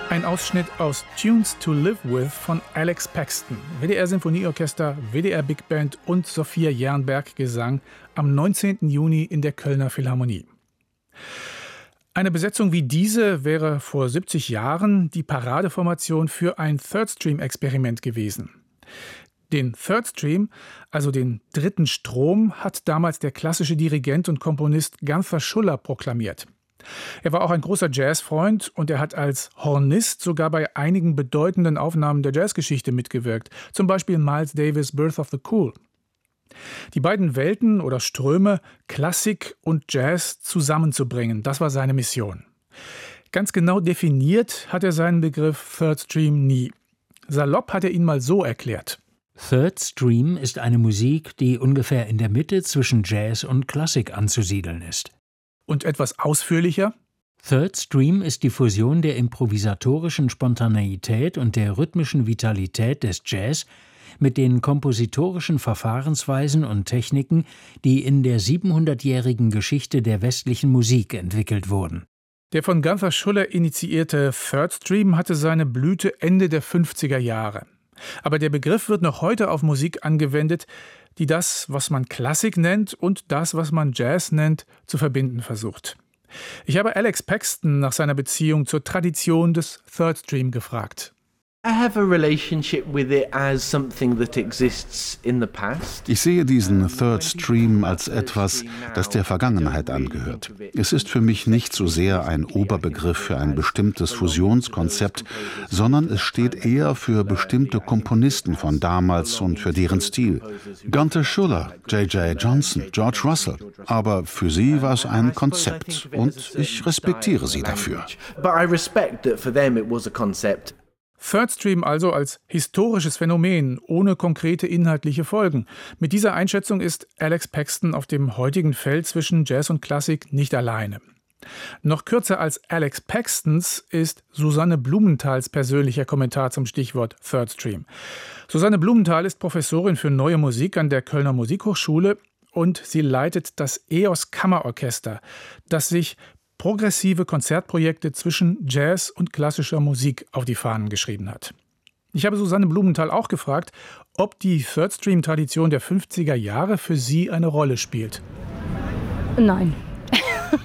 Ein Ausschnitt aus Tunes to Live With von Alex Paxton, WDR Sinfonieorchester, WDR Big Band und Sophia Jernberg Gesang am 19. Juni in der Kölner Philharmonie. Eine Besetzung wie diese wäre vor 70 Jahren die Paradeformation für ein Third-Stream-Experiment gewesen. Den Third Stream, also den dritten Strom, hat damals der klassische Dirigent und Komponist Gunther Schuller proklamiert. Er war auch ein großer Jazzfreund und er hat als Hornist sogar bei einigen bedeutenden Aufnahmen der Jazzgeschichte mitgewirkt, zum Beispiel Miles Davis' Birth of the Cool. Die beiden Welten oder Ströme, Klassik und Jazz, zusammenzubringen, das war seine Mission. Ganz genau definiert hat er seinen Begriff Third Stream nie. Salopp hat er ihn mal so erklärt. Third Stream ist eine Musik, die ungefähr in der Mitte zwischen Jazz und Klassik anzusiedeln ist. Und etwas ausführlicher? Third Stream ist die Fusion der improvisatorischen Spontaneität und der rhythmischen Vitalität des Jazz mit den kompositorischen Verfahrensweisen und Techniken, die in der 700-jährigen Geschichte der westlichen Musik entwickelt wurden. Der von Gunther Schuller initiierte Third Stream hatte seine Blüte Ende der 50er Jahre. Aber der Begriff wird noch heute auf Musik angewendet, die das, was man Klassik nennt, und das, was man Jazz nennt, zu verbinden versucht. Ich habe Alex Paxton nach seiner Beziehung zur Tradition des Third Stream gefragt. Ich sehe diesen Third Stream als etwas, das der Vergangenheit angehört. Es ist für mich nicht so sehr ein Oberbegriff für ein bestimmtes Fusionskonzept, sondern es steht eher für bestimmte Komponisten von damals und für deren Stil. Gunther Schuller, J.J. Johnson, George Russell. Aber für sie war es ein Konzept und ich respektiere sie dafür. Third Stream also als historisches Phänomen, ohne konkrete inhaltliche Folgen. Mit dieser Einschätzung ist Alex Paxton auf dem heutigen Feld zwischen Jazz und Klassik nicht alleine. Noch kürzer als Alex Paxtons ist Susanne Blumenthals persönlicher Kommentar zum Stichwort Third Stream. Susanne Blumenthal ist Professorin für Neue Musik an der Kölner Musikhochschule und sie leitet das EOS Kammerorchester, das sich progressive Konzertprojekte zwischen Jazz und klassischer Musik auf die Fahnen geschrieben hat. Ich habe Susanne Blumenthal auch gefragt, ob die Third Stream-Tradition der 50er Jahre für sie eine Rolle spielt. Nein.